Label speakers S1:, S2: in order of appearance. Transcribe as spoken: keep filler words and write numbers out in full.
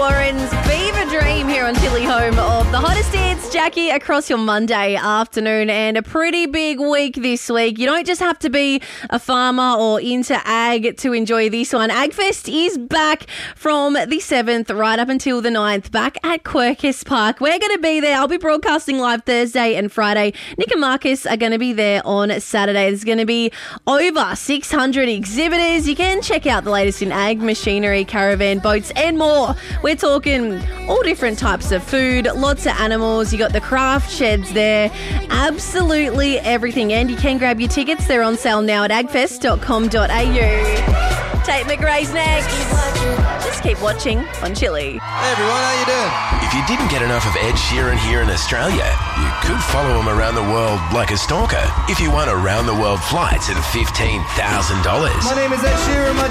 S1: Warren's Fever Dream here on Chili, home of the hottest hits. Jackie, across your Monday afternoon, and a pretty big week this week. You don't just have to be a farmer or into ag to enjoy this one. AgFest is back from the seventh right up until the ninth, back at Quercus Park. We're going to be there. I'll be broadcasting live Thursday and Friday. Nick and Marcus are going to be there on Saturday. There's going to be over six hundred exhibitors. You can check out the latest in ag, machinery, caravan, boats and more. We're talking all different types of food, lots of animals. You got the craft sheds there, absolutely everything. And you can grab your tickets. They're on sale now at agfest dot com dot a u. Tate McRae's next. Just keep watching on Chili.
S2: Hey everyone, how you doing?
S3: If you didn't get enough of Ed Sheeran here in Australia, you could follow him around the world like a stalker if you won around the world flights at fifteen thousand dollars.
S2: My name is Ed Sheeran. My